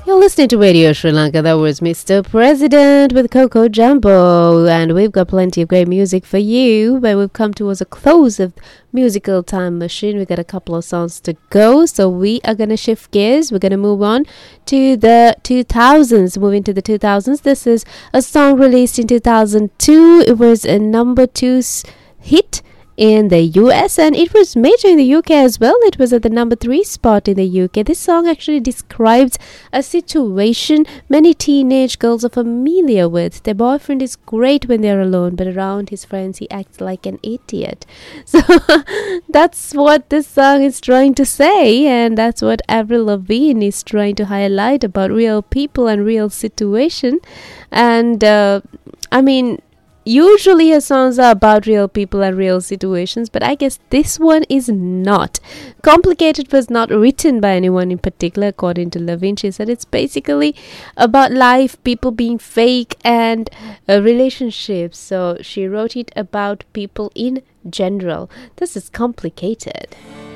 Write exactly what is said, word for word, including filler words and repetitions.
You're listening to Radio Sri Lanka. That was Mister President with Coco Jumbo. And we've got plenty of great music for you. But we've come towards a close of Musical Time Machine. We've got a couple of songs to go. So we are going to shift gears. We're going to move on to the two thousands. Moving to the two thousands. This is a song released in two thousand two. It was a number two hit in the U S and it was major in the U K as well. It was at the number three spot in the U K. This song actually describes a situation many teenage girls are familiar with. Their boyfriend is great when they're alone, but around his friends he acts like an idiot. So that's what this song is trying to say, and that's what Avril Lavigne is trying to highlight about real people and real situation. And uh, I mean, usually her songs are about real people and real situations, but I guess this one is not. Complicated was not written by anyone in particular, according to Lavigne. She said it's basically about life, people being fake, and uh, relationships. So she wrote it about people in general. This is complicated.